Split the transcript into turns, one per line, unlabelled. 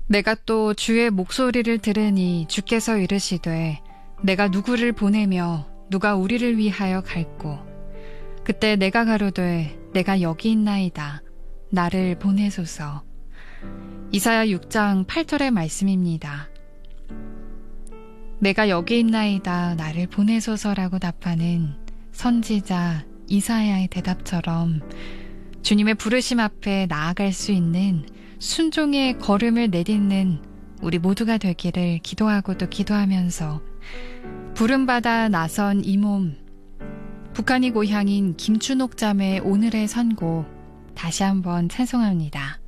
내가 또 주의 목소리를 들으니 주께서 이르시되 내가 누구를 보내며 누가 우리를 위하여 갈꼬. 그때 내가 가로되 내가 여기 있나이다. 나를 보내소서. 이사야 6장 8절의 말씀입니다. 내가 여기 있나이다. 나를 보내소서라고 답하는 선지자 이사야의 대답처럼 주님의 부르심 앞에 나아갈 수 있는 순종의 걸음을 내딛는 우리 모두가 되기를 기도하고 또 기도하면서 부름받아 나선 이 몸, 북한이 고향인 김춘옥 자매의 오늘의 선곡 다시 한번 찬송합니다.